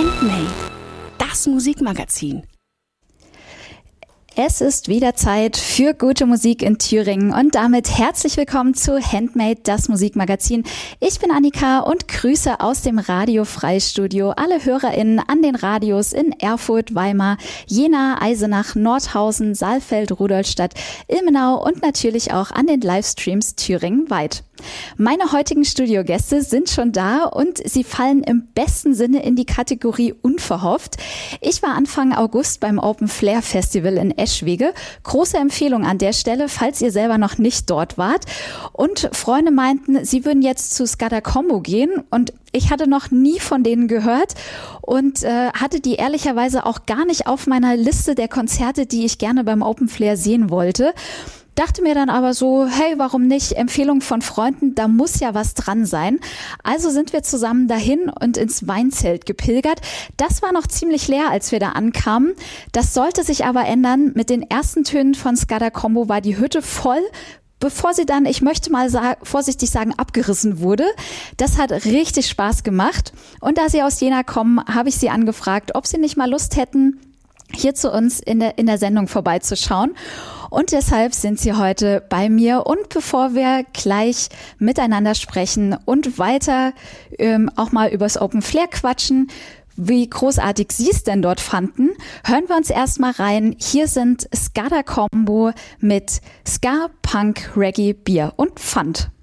Handmade, das Musikmagazin. Es ist wieder Zeit für gute Musik in Thüringen und damit herzlich willkommen zu Handmade, das Musikmagazin. Ich bin Annika und grüße aus dem Radio Freistudio alle HörerInnen an den Radios in Erfurt, Weimar, Jena, Eisenach, Nordhausen, Saalfeld, Rudolstadt, Ilmenau und natürlich auch an den Livestreams thüringenweit. Meine heutigen Studiogäste sind schon da und sie fallen im besten Sinne in die Kategorie unverhofft. Ich war Anfang August beim Open Flair Festival in Eschwege. Große Empfehlung an der Stelle, falls ihr selber noch nicht dort wart. Und Freunde meinten, sie würden jetzt zu Skada Combo gehen und ich hatte noch nie von denen gehört und hatte die ehrlicherweise auch gar nicht auf meiner Liste der Konzerte, die ich gerne beim Open Flair sehen wollte. Dachte mir dann aber so, hey, warum nicht? Empfehlung von Freunden, da muss ja was dran sein. Also sind wir zusammen dahin und ins Weinzelt gepilgert. Das war noch ziemlich leer, als wir da ankamen. Das sollte sich aber ändern. Mit den ersten Tönen von Skada Combo war die Hütte voll, bevor sie dann, ich möchte mal vorsichtig sagen, abgerissen wurde. Das hat richtig Spaß gemacht. Und da sie aus Jena kommen, habe ich sie angefragt, ob sie nicht mal Lust hätten, hier zu uns in der Sendung vorbeizuschauen. Und deshalb sind sie heute bei mir. Und bevor wir gleich miteinander sprechen und weiter auch mal übers Open Flair quatschen, wie großartig sie es denn dort fanden, hören wir uns erstmal rein. Hier sind Skada Combo mit Ska, Punk, Reggae, Bier und Pfand.